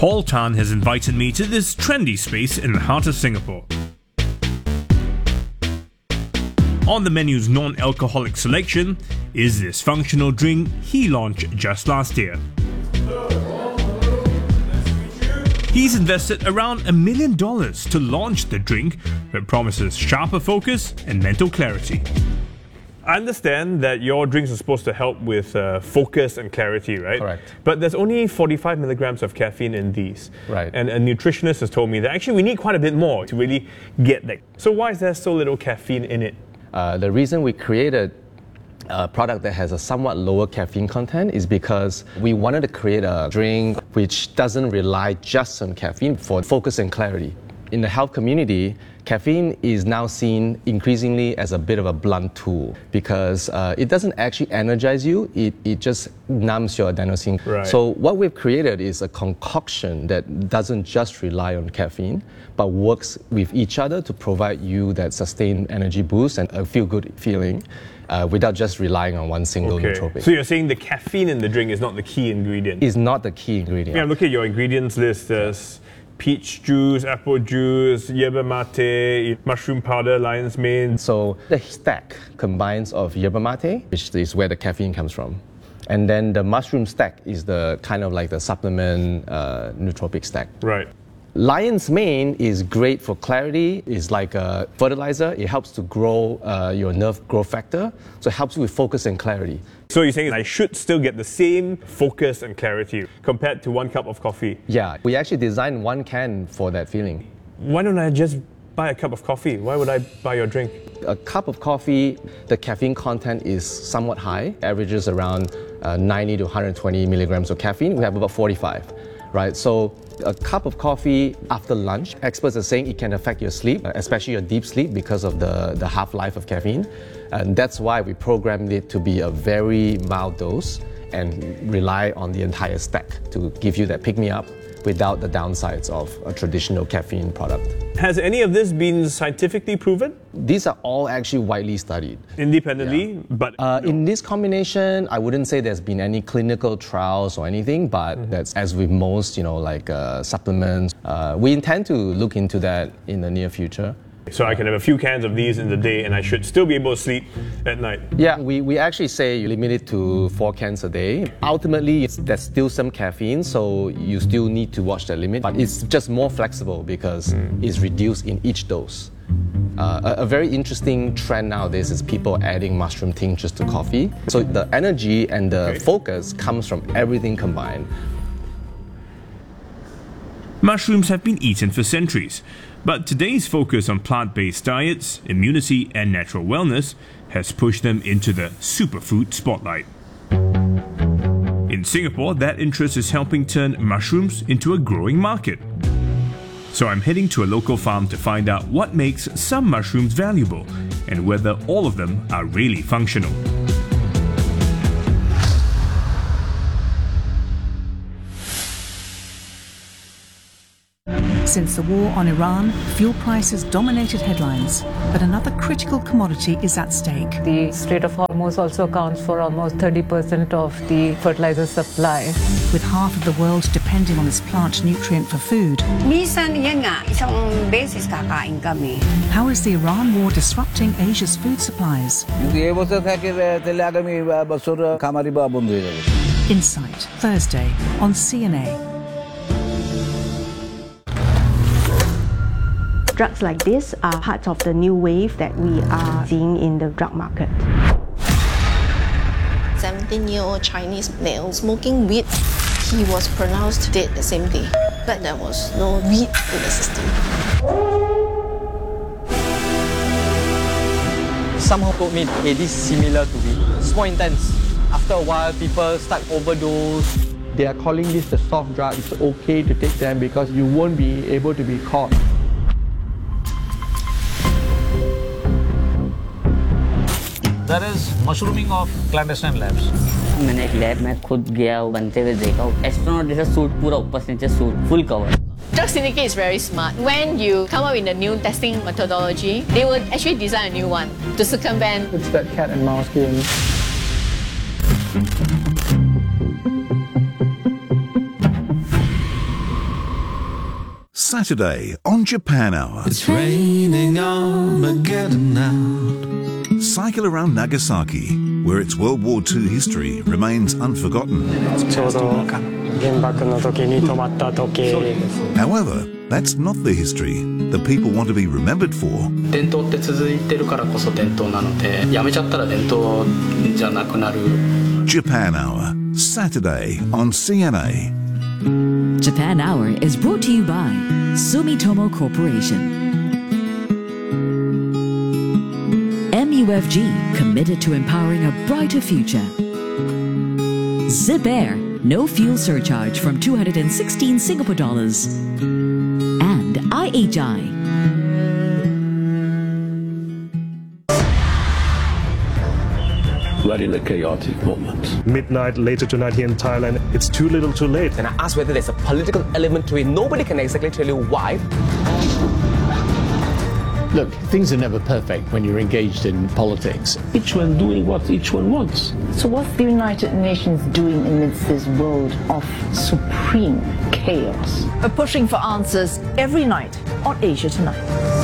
Paul Tan has invited me to this trendy space in the heart of Singapore. On the menu's non-alcoholic selection is this functional drink he launched just last year. He's invested around $1 million to launch the drink that promises sharper focus and mental clarity. I understand that your drinks are supposed to help with focus and clarity, right? Correct. But there's only 45 milligrams of caffeine in these. Right. And a nutritionist has told me that actually we need quite a bit more to really get that. So why is there so little caffeine in it? The reason we created a product that has a somewhat lower caffeine content is because we wanted to create a drink which doesn't rely just on caffeine for focus and clarity. In the health community, caffeine is now seen increasingly as a bit of a blunt tool because it doesn't actually energize you, it just numbs your adenosine. Right. So what we've created is a concoction that doesn't just rely on caffeine, but works with each other to provide you that sustained energy boost and a feel-good feeling without just relying on one single nootropic. So you're saying the caffeine in the drink is not the key ingredient? Is not the key ingredient. Yeah, look at your ingredients list. There's peach juice, apple juice, yerba mate, mushroom powder, lion's mane. So the stack combines of yerba mate, which is where the caffeine comes from. And then the mushroom stack is the kind of like the supplement nootropic stack. Right. Lion's mane is great for clarity. It's like a fertilizer. It helps to grow your nerve growth factor. So it helps you with focus and clarity. So you're saying I should still get the same focus and clarity compared to 1 cup of coffee? Yeah, we actually designed one can for that feeling. Why don't I just buy a cup of coffee? Why would I buy your drink? A cup of coffee, the caffeine content is somewhat high, averages around 90 to 120 milligrams of caffeine. We have about 45, right? So a cup of coffee after lunch, experts are saying it can affect your sleep, especially your deep sleep because of the half-life of caffeine. And that's why we programmed it to be a very mild dose and rely on the entire stack to give you that pick-me-up without the downsides of a traditional caffeine product. Has any of this been scientifically proven? These are all actually widely studied. Independently, Yeah. but... In this combination, I wouldn't say there's been any clinical trials or anything, but that's as with most, supplements. We intend to look into that in the near future. So I can have a few cans of these in the day and I should still be able to sleep at night? Yeah, we actually say you limit it to 4 cans a day. Ultimately, there's still some caffeine, so you still need to watch that limit, but it's just more flexible because it's reduced in each dose. A very interesting trend nowadays is people adding mushroom tinctures to coffee. So the energy and the focus comes from everything combined. Mushrooms have been eaten for centuries, but today's focus on plant-based diets, immunity and natural wellness has pushed them into the superfood spotlight. In Singapore, that interest is helping turn mushrooms into a growing market. So I'm heading to a local farm to find out what makes some mushrooms valuable and whether all of them are really functional. Since the war on Iran, fuel prices dominated headlines, but another critical commodity is at stake. The Strait of Hormuz also accounts for almost 30% of the fertilizer supply. With half of the world depending on this plant nutrient for food, Minsan yan nga, isang beses kakain kami. how is the Iran war disrupting Asia's food supplies? Insight, Thursday on CNA. Drugs like this are part of the new wave that we are seeing in the drug market. 17-year-old Chinese male smoking weed. He was pronounced dead the same day, but there was no weed in the system. Somehow told me, hey, this is similar to weed. It's more intense. After a while, people start overdose. They are calling this the soft drug. It's okay to take them because you won't be able to be caught. There is mushrooming of clandestine labs. मैंने एक lab में खुद गया बनते हुए देखा astronaut जैसा suit पूरा ऊपर से नीचे suit full cover Drug Syndicate is very smart. When you come up with a new testing methodology, they will actually design a new one to circumvent. It's that cat and mouse game. Saturday on Japan Hour. It's raining Armageddon now. Cycle around Nagasaki, where its World War II history remains unforgotten. However, that's not the history that people want to be remembered for. Japan Hour, Saturday on CNA. Japan Hour is brought to you by Sumitomo Corporation. MUFG, committed to empowering a brighter future. Zip Air, no fuel surcharge from 216 Singapore dollars. And IHI. We're in a chaotic moment. Midnight later tonight here in Thailand, it's too little too late. And I asked whether there's a political element to it. Nobody can exactly tell you why. Look, things are never perfect when you're engaged in politics. Each one doing what each one wants. So what's the United Nations doing amidst this world of supreme chaos? We're pushing for answers every night on Asia Tonight.